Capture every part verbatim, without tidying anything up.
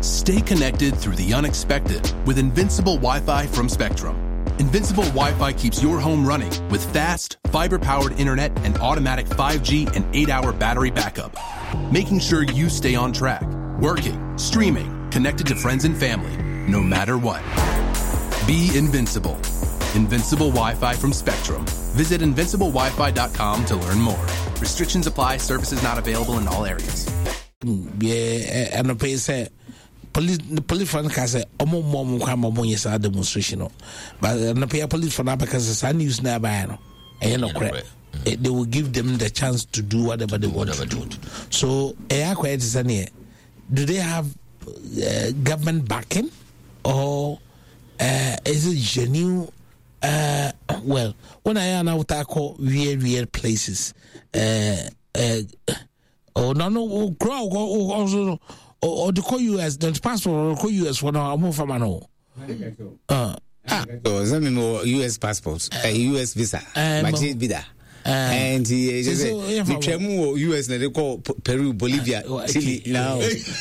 Stay connected through the unexpected with Invincible Wi-Fi from Spectrum. Invincible Wi-Fi keeps your home running with fast, fiber-powered internet and automatic five G and eight-hour battery backup, making sure you stay on track, working, streaming, connected to friends and family, no matter what. Be invincible. Invincible Wi-Fi from Spectrum. Visit invincible wi fi dot com to learn more. Restrictions apply. Services not available in all areas. Yeah, and the pay say police the police fan can say omo mom kwa mom yes a demonstration, but the pay police fan because the news na buy no. Eh no correct. They will give them the chance to do whatever they want to do. So, eh quiet is any. Do they have uh, government backing or uh, is it genuine? Uh, well, when I am out, I call weird, weird places. Uh, uh, oh no, no, grow also, or the call U S, the passport or call U S for now. I'm from no. Uh, ah, so some more U S passports, a U S visa, but it's bida. And he is the Chemu U S they call Peru, Bolivia, Chile now.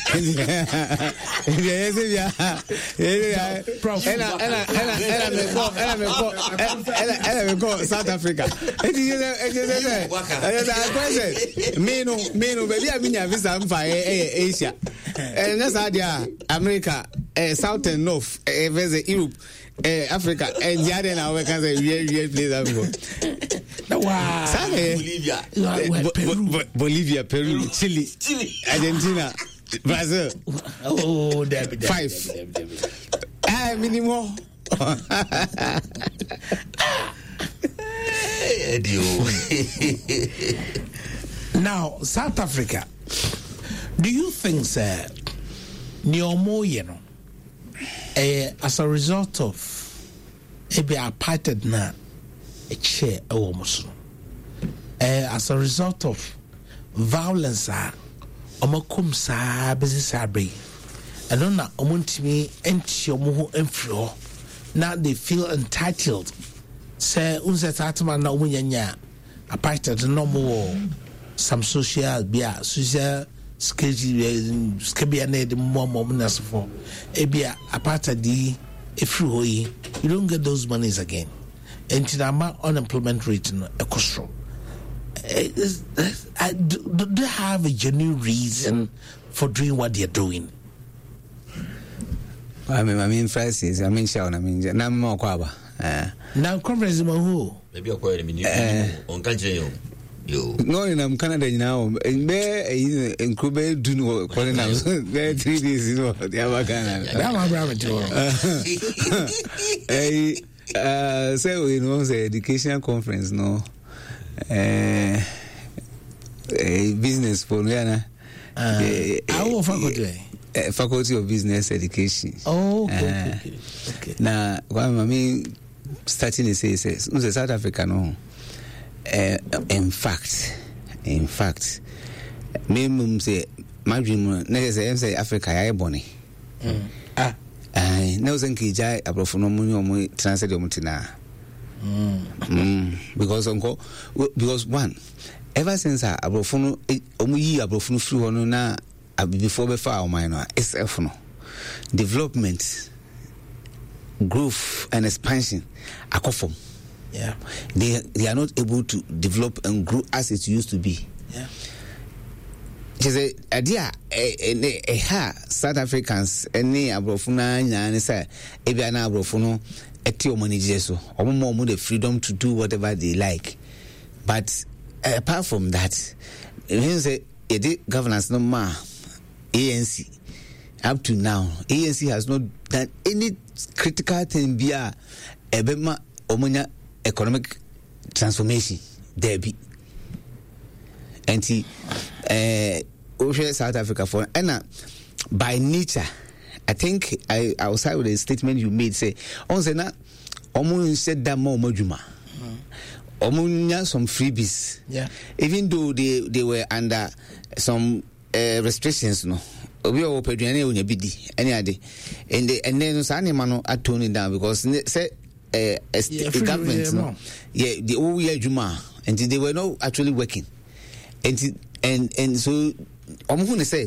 And go South Africa. Me no, me no, baby, I mean, I visit Asia. And that's idea America, South and North, Europe. Eh, Africa and the other now we can say real real place Africa. Wow. Bolivia, Bo- Bolivia, Peru, Chile, Chile, Argentina, Brazil. Oh, Debbie, five. Ah, minimum. Now, South Africa. Do you think, sir, Nyomo, you know? Uh, as a result of a be apartheid na a chair almost as a result of violence ah omakum sa business abre and on na omuntimi enti omo enfro now they feel entitled say unse tatman na omunyanya apartheid no more some social bia social security skabia na the more momness for ebia apart di efru hoyi you don't get those monies again and tinama unemployment rate no ekostro. Do they have a genuine reason for doing what they're doing? I mean I mean Francis I mean Shaun I mean na mo kwaba eh na conference mo who maybe akwa ni on kanche yo no in Canada now be in Kube do no corner there three days you know they have Canada that my brother too eh uh say we know the education conference no eh a business for Rihanna uh our faculty uh, faculty of business education. Oh okay, uh, okay, okay. Now what I mean starting to say says South Africa no. Uh, in fact, in fact, me mum say my dream. Next say say Africa I born. Ah, I now think Kijay abrofono money omo translate omo tina. Mm. Because uncle, because one, ever since abrofono omo yi abrofono free hono na before be far o mine S F no development, growth and expansion akofom. Yeah, they they are not able to develop and grow as it used to be. Yeah, just a idea a a ha South Africans any abrofuna nyane say e bia na abrofuno eti omonije so omo mo the freedom to do whatever they like, but uh, apart from that, it means say the governance no ma A N C up to now A N C has not done any critical thing via ebema omonya economic transformation there be anti uh South Africa for and uh, by nature I think I I was with the statement you made say on say na omo said that more moduma omo nya some freebies, yeah, even though they they were under some uh, restrictions no obi o peduane o nya bidi any ade and they, and then so animal no atone down because say Uh, yeah, the government, no, yeah, the whole year Juma, and they were not actually working, and and and so I'm going to say